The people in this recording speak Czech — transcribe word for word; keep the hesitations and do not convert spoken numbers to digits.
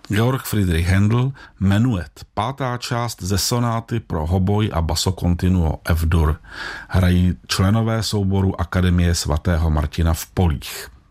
Georg Friedrich Händel, Menuet, pátá část ze sonáty pro hoboj a basso continuo F-dur. Hrají členové souboru Akademie svatého Martina v Polích.